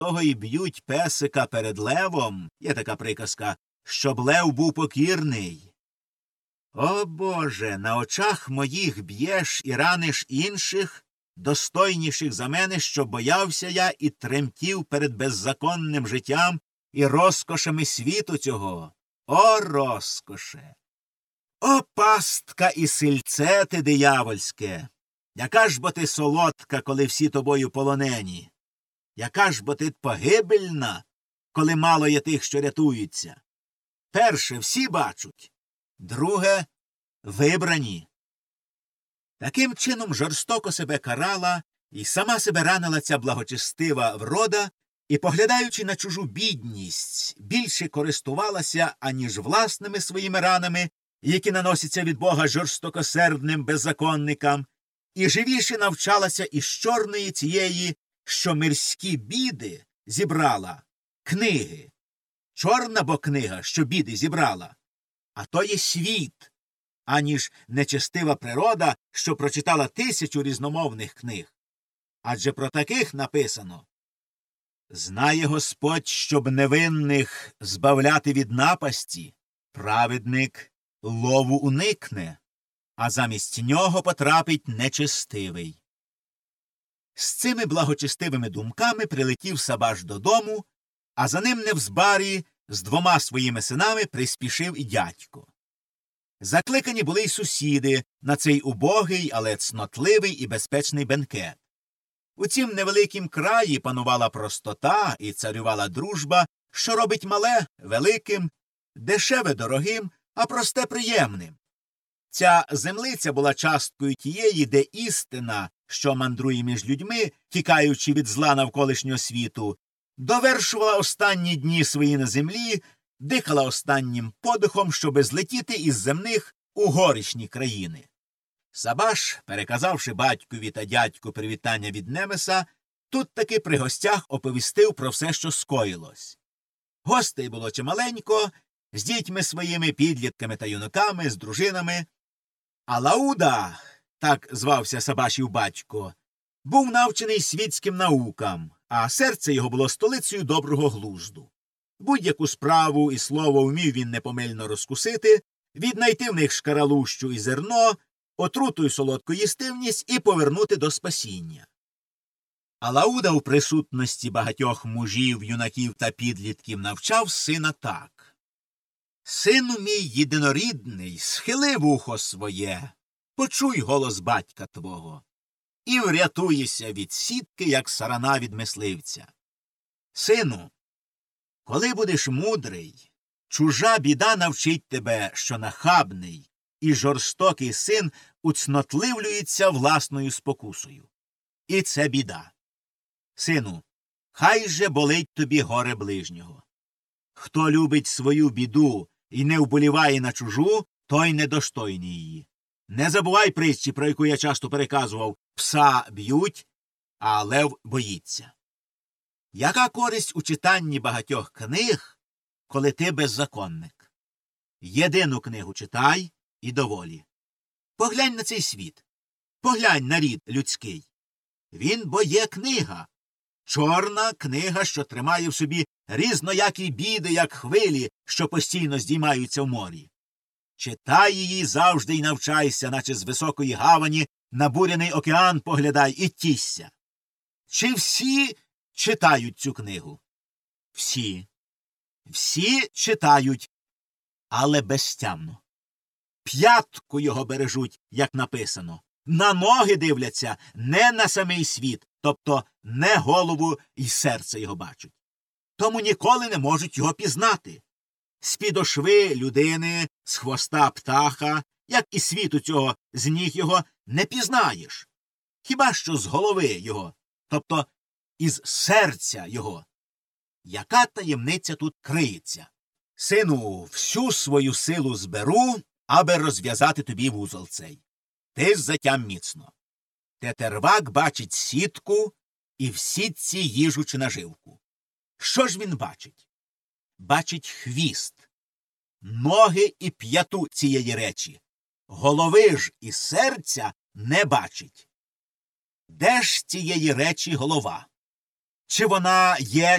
того і б'ють песика перед левом, є така приказка, щоб лев був покірний. О, Боже, на очах моїх б'єш і раниш інших, достойніших за мене, що боявся я і тремтів перед беззаконним життям і розкошами світу цього. О, розкоше! О, пастка і сильце ти диявольське! Яка ж бо ти солодка, коли всі тобою полонені? Яка ж бо ти погибельна, коли мало є тих, що рятуються? Перше, всі бачать. Друге, вибрані. Таким чином жорстоко себе карала і сама себе ранила ця благочестива врода, і, поглядаючи на чужу бідність, більше користувалася, аніж власними своїми ранами, які наносяться від Бога жорстокосердним беззаконникам, і живіше навчалася із чорної цієї, що мирські біди зібрала, книги. Чорна бо книга, що біди зібрала, а то є світ, аніж нечестива природа, що прочитала 1000 різномовних книг. Адже про таких написано: «Знає Господь, щоб невинних збавляти від напасті, праведник лову уникне, а замість нього потрапить нечестивий». З цими благочестивими думками прилетів Сабаш додому, а за ним невзбарі з 2 своїми синами приспішив і дядько. Закликані були й сусіди на цей убогий, але цнотливий і безпечний бенкет. У цім невеликім краї панувала простота і царювала дружба, що робить мале великим, дешеве дорогим, а просте приємним. Ця землиця була часткою тієї, де істина, що мандрує між людьми, тікаючи від зла навколишнього світу, довершувала останні дні свої на землі, дихала останнім подихом, щоби злетіти із земних у горішні країни. Сабаш, переказавши батькові та дядьку привітання від Немеса, тут таки при гостях оповістив про все, що скоїлось. Гостей було чималенько, з дітьми своїми, підлітками та юнаками, з дружинами. А Лауда, так звався Сабашів батько, був навчений світським наукам, а серце його було столицею доброго глузду. Будь-яку справу і слово вмів він непомильно розкусити, віднайти в них шкаралущу і зерно, отруту й солодку їстивність і повернути до спасіння. А Лауда у присутності багатьох мужів, юнаків та підлітків навчав сина так: «Сину мій єдинорідний, схили вухо своє, почуй голос батька твого, і врятуєшся від сітки, як сарана від мисливця. Сину, коли будеш мудрий, чужа біда навчить тебе, що нахабний і жорстокий син уцнотливлюється власною спокусою. І це біда. Сину, хай же болить тобі горе ближнього. Хто любить свою біду і не вболіває на чужу, той недостойний її. Не забувай притчі, про яку я часто переказував: пса б'ють, а лев боїться. Яка користь у читанні багатьох книг, коли ти беззаконник? Єдину книгу читай і доволі. Поглянь на цей світ. Поглянь на рід людський. Він бо є книга. Чорна книга, що тримає в собі різноякі біди, як хвилі, що постійно здіймаються в морі. Читай її завжди й навчайся, наче з високої гавані на буряний океан поглядай і тісся. Чи всі читають цю книгу? Всі. Всі читають, але безтямно. П'ятку його бережуть, як написано. На ноги дивляться, не на самий світ, тобто не голову і серце його бачать. Тому ніколи не можуть його пізнати. З підошви людини, з хвоста птаха, як і світу цього, з ніг його не пізнаєш. Хіба що з голови його, тобто із серця його. Яка таємниця тут криється? Сину, всю свою силу зберу, аби розв'язати тобі вузол цей. Ти затям міцно. Тетервак бачить сітку і в сітці їжу чи наживку. Що ж він бачить? Бачить хвіст, ноги і п'яту цієї речі. Голови ж і серця не бачить. Де ж цієї речі голова? Чи вона є